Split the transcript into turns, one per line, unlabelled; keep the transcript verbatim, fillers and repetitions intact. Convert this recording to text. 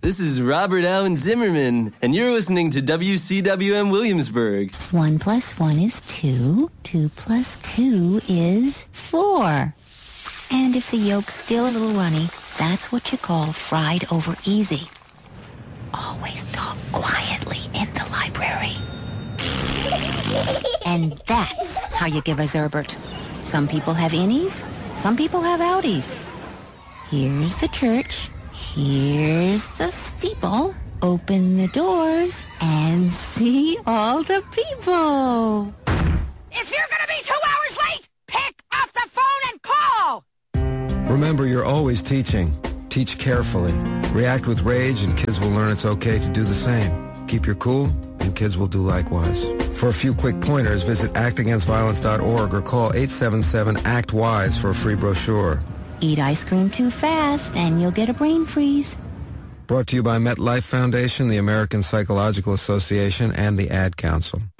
This is Robert Allen Zimmerman, and you're listening to W C W M Williamsburg.
One plus one is two. Two plus two is four. And if the yolk's still a little runny, that's what you call fried over easy. Always talk quietly in the library. And that's how you give a Zerbert. Some people have innies, some people have outies. Here's the church. Here's the steeple. Open the doors and see all the people.
If you're going to be two hours late, pick up the phone and call.
Remember, you're always teaching. Teach carefully. React with rage and kids will learn it's okay to do the same. Keep your cool and kids will do likewise. For a few quick pointers, visit act against violence dot org or call eight seven seven, act wise for a free brochure.
Eat ice cream too fast and you'll get a brain freeze.
Brought to you by MetLife Foundation, the American Psychological Association, and the Ad Council.